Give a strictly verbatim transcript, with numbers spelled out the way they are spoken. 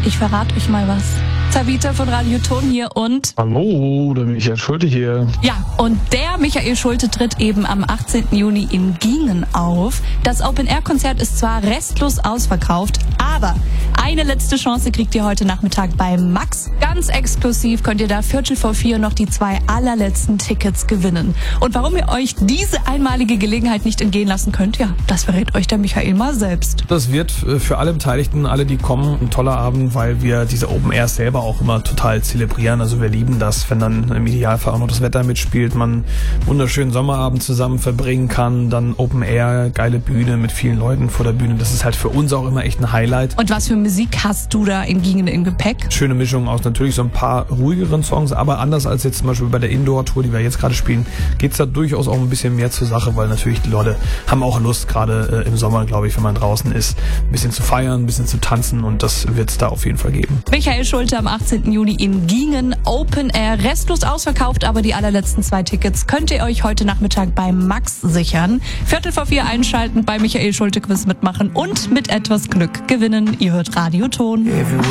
Ich verrate euch mal was. Tabita von Radio Ton hier und... Hallo, der Michael Schulte hier. Ja, und der Michael Schulte tritt eben am achtzehnten Juni in Gingen auf. Das Open-Air-Konzert ist zwar restlos ausverkauft, aber eine letzte Chance kriegt ihr heute Nachmittag bei Max. Ganz exklusiv könnt ihr da Viertel vor vier noch die zwei allerletzten Tickets gewinnen. Und warum ihr euch diese einmalige Gelegenheit nicht entgehen lassen könnt, ja, das verrät euch der Michael mal selbst. Das wird für alle Beteiligten, alle, die kommen, ein toller Abend, weil wir diese Open Air selber auch immer total zelebrieren. Also wir lieben das, wenn dann im Idealfall auch noch das Wetter mitspielt, man einen wunderschönen Sommerabend zusammen verbringen kann, dann Open Air, geile Bühne mit vielen Leuten vor der Bühne. Das ist halt für uns auch immer echt ein Highlight. Und was für Musik hast du da in Gingen im Gepäck? Schöne Mischung aus natürlich so ein paar ruhigeren Songs, aber anders als jetzt zum Beispiel bei der Indoor-Tour, die wir jetzt gerade spielen, geht's da durchaus auch ein bisschen mehr zur Sache, weil natürlich die Leute haben auch Lust, gerade äh, im Sommer, glaube ich, wenn man draußen ist, ein bisschen zu feiern, ein bisschen zu tanzen, und das wird's da auf jeden Fall geben. Michael Schulte am achtzehnten Juni in Gingen, Open Air, restlos ausverkauft, aber die allerletzten zwei Tickets könnt ihr euch heute Nachmittag bei Max sichern. Viertel vor vier einschalten, bei Michael Schulte Quiz mitmachen und mit etwas Glück gewinnen. Ihr hört Radio Ton.